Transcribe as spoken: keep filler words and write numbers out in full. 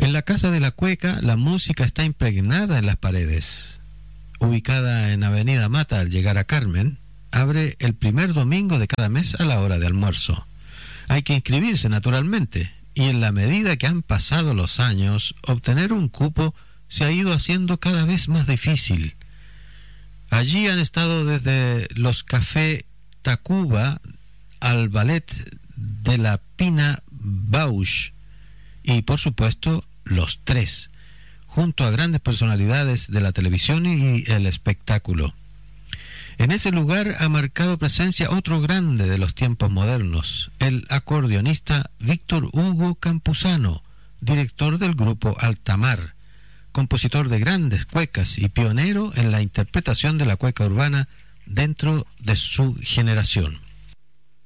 En la Casa de la Cueca, la música está impregnada en las paredes. Ubicada en Avenida Mata al llegar a Carmen, abre el primer domingo de cada mes a la hora de almuerzo. Hay que inscribirse, naturalmente, y en la medida que han pasado los años, obtener un cupo se ha ido haciendo cada vez más difícil. Allí han estado desde los Café Tacuba al Ballet de la Pina Bausch y, por supuesto, Los Tres, junto a grandes personalidades de la televisión y el espectáculo. En ese lugar ha marcado presencia otro grande de los tiempos modernos, el acordeonista Víctor Hugo Campuzano, director del grupo Altamar, compositor de grandes cuecas y pionero en la interpretación de la cueca urbana dentro de su generación.